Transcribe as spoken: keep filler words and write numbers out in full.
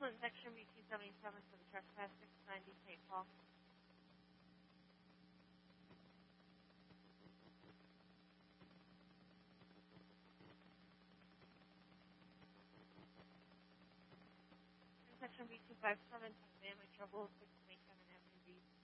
in section B two seventy-seven for the trespass, six ninety Saint Paul. In section B two fifty-seven for the family trouble, six